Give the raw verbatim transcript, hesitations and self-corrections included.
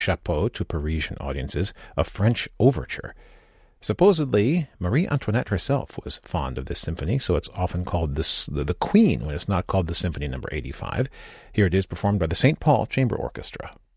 chapeau to Parisian audiences, a French overture. Supposedly, Marie Antoinette herself was fond of this symphony, so it's often called this, the, the Queen when it's not called the Symphony Number eighty-five. Here it is performed by the Saint Paul Chamber Orchestra.